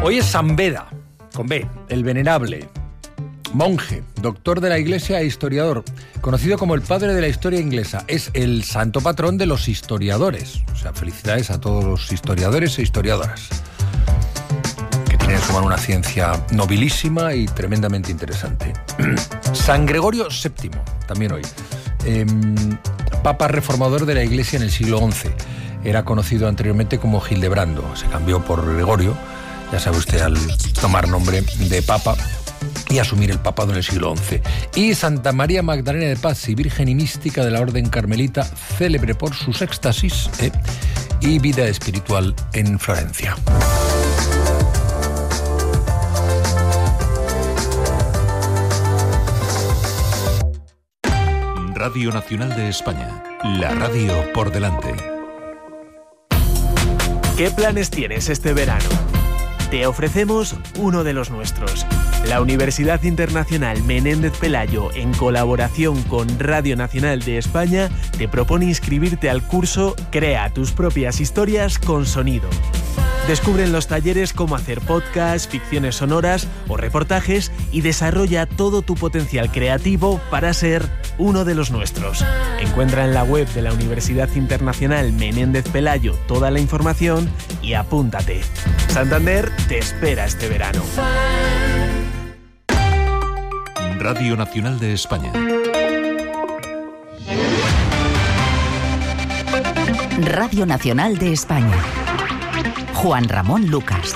Hoy es San Beda, con B, el venerable, monje, doctor de la Iglesia e historiador, conocido como el padre de la historia inglesa. Es el santo patrón de los historiadores. O sea, felicidades a todos los historiadores e historiadoras, que tienen en su mano una ciencia nobilísima y tremendamente interesante. San Gregorio VII, también hoy. Papa reformador de la Iglesia en el siglo XI. Era conocido anteriormente como Hildebrando. Se cambió por Gregorio, ya sabe usted, al tomar nombre de papa y asumir el papado en el siglo XI. Y Santa María Magdalena de Pazzi, virgen y mística de la Orden Carmelita, célebre por sus éxtasis y vida espiritual en Florencia. Radio Nacional de España, la radio por delante. ¿Qué planes tienes este verano? Te ofrecemos uno de los nuestros. La Universidad Internacional Menéndez Pelayo, en colaboración con Radio Nacional de España, te propone inscribirte al curso Crea tus propias historias con sonido. Descubre en los talleres cómo hacer podcasts, ficciones sonoras o reportajes y desarrolla todo tu potencial creativo para ser uno de los nuestros. Encuentra en la web de la Universidad Internacional Menéndez Pelayo toda la información y apúntate. Santander te espera este verano. Radio Nacional de España. Radio Nacional de España. Juan Ramón Lucas.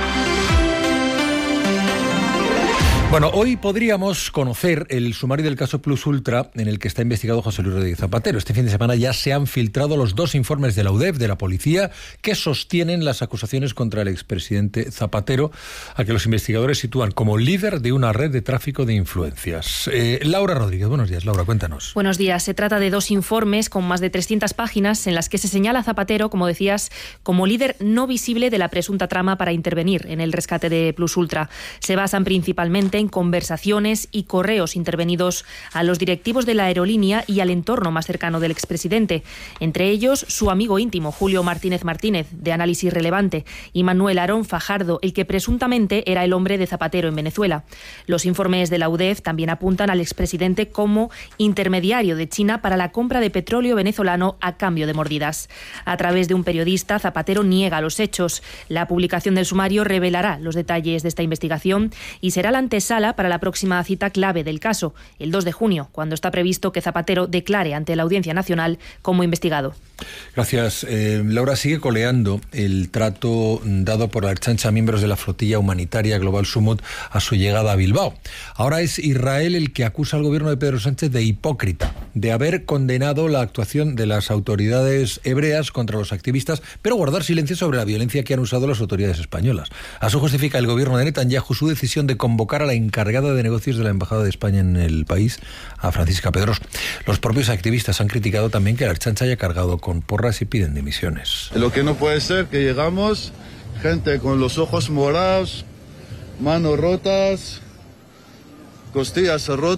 Bueno, hoy podríamos conocer el sumario del caso Plus Ultra en el que está investigado José Luis Rodríguez Zapatero. Este fin de semana ya se han filtrado los 2 informes de la UDEF, de la policía, que sostienen las acusaciones contra el expresidente Zapatero, a que los investigadores sitúan como líder de una red de tráfico de influencias. Laura Rodríguez, buenos días. Laura, cuéntanos. Buenos días. Se trata de 2 informes con más de 300 páginas en las que se señala a Zapatero, como decías, como líder no visible de la presunta trama para intervenir en el rescate de Plus Ultra. Se basan principalmente en conversaciones y correos intervenidos a los directivos de la aerolínea y al entorno más cercano del expresidente, entre ellos su amigo íntimo Julio Martínez Martínez, de Análisis Relevante, y Manuel Aarón Fajardo, el que presuntamente era el hombre de Zapatero en Venezuela. Los informes de la UDEF también apuntan al expresidente como intermediario de China para la compra de petróleo venezolano a cambio de mordidas. A través de un periodista, Zapatero niega los hechos. La publicación del sumario revelará los detalles de esta investigación y será la antesala para la próxima cita clave del caso, el 2 de junio, cuando está previsto que Zapatero declare ante la Audiencia Nacional como investigado. Gracias. Laura, sigue coleando el trato dado por la Ertzaintza a miembros de la flotilla humanitaria Global Sumut a su llegada a Bilbao. Ahora es Israel el que acusa al gobierno de Pedro Sánchez de hipócrita, de haber condenado la actuación de las autoridades hebreas contra los activistas, pero guardar silencio sobre la violencia que han usado las autoridades españolas. A eso justifica el gobierno de Netanyahu su decisión de convocar a la encargada de negocios de la Embajada de España en el país, a Francisca Pedros. Los propios activistas han criticado también que la Ertzaintza haya cargado con porras y piden dimisiones. Lo que no puede ser que llegamos, gente con los ojos morados, manos rotas, costillas rotas.